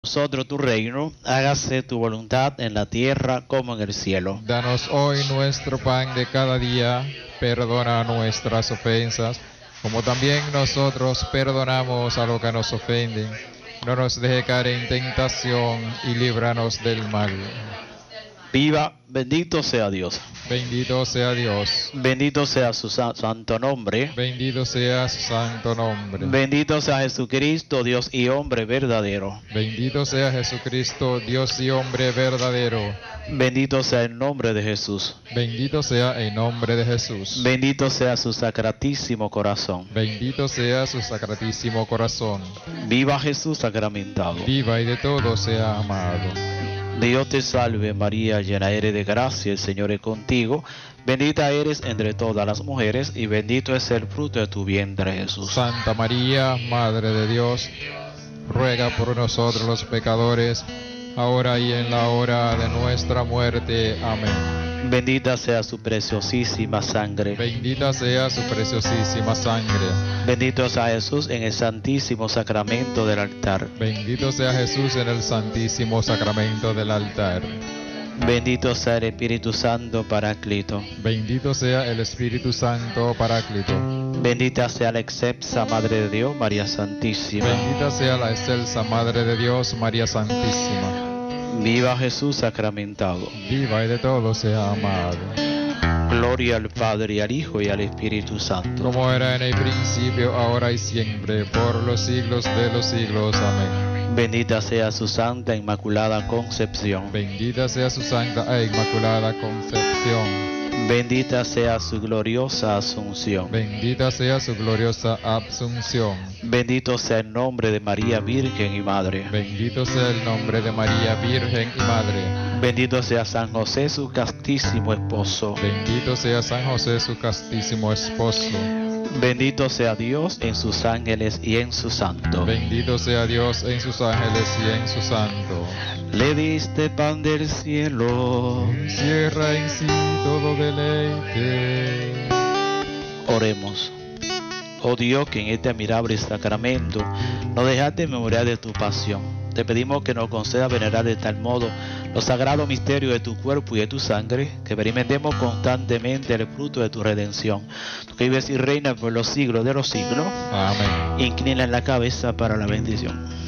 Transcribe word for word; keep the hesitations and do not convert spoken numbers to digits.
nosotros tu reino, hágase tu voluntad en la tierra como en el cielo. Danos hoy nuestro pan de cada día, perdona nuestras ofensas, como también nosotros perdonamos a los que nos ofenden. No nos deje caer en tentación y líbranos del mal. Viva, bendito sea Dios. Bendito sea Dios. Bendito sea su sa- santo nombre. Bendito sea su santo nombre. Bendito sea Jesucristo, Dios y hombre verdadero. Bendito sea Jesucristo, Dios y hombre verdadero. Bendito sea el nombre de Jesús. Bendito sea el nombre de Jesús. Bendito sea su sacratísimo corazón. Bendito sea su sacratísimo corazón. Viva Jesús sacramentado. Viva y de todo sea amado. Dios te salve María, llena eres de gracia, el Señor es contigo. Bendita eres entre todas las mujeres y bendito es el fruto de tu vientre Jesús. Santa María, Madre de Dios, ruega por nosotros los pecadores, ahora y en la hora de nuestra muerte. Amén. Bendita sea su preciosísima sangre. Bendita sea su preciosísima sangre. Bendito sea Jesús en el santísimo sacramento del altar. Bendito sea Jesús en el santísimo sacramento del altar. Bendito sea el Espíritu Santo Paráclito. Bendito sea el Espíritu Santo Paráclito. Bendita sea la excelsa Madre de Dios, María Santísima. Bendita sea la excelsa Madre de Dios, María Santísima. Viva Jesús sacramentado. Viva y de todo sea amado. Gloria al Padre, y al Hijo, y al Espíritu Santo. Como era en el principio, ahora y siempre, por los siglos de los siglos. Amén. Bendita sea su Santa Inmaculada Concepción. Bendita sea su Santa e Inmaculada Concepción. Bendita sea su gloriosa Asunción. Bendita sea su gloriosa Asunción. Bendito sea el nombre de María Virgen y Madre. Bendito sea el nombre de María Virgen y Madre. Bendito sea San José, su castísimo esposo. Bendito sea San José, su castísimo esposo. Bendito sea Dios en sus ángeles y en su santo. Bendito sea Dios en sus ángeles y en su santo. Le diste pan del cielo. Encierra en sí todo deleite. Oremos. Oh Dios, que en este admirable sacramento nos dejaste memoriar de tu pasión. Te pedimos que nos conceda venerar de tal modo los sagrados misterios de tu cuerpo y de tu sangre, que experimentemos constantemente el fruto de tu redención. Tú que vives y reinas por los siglos de los siglos. Amén. Inclina la cabeza para la bendición.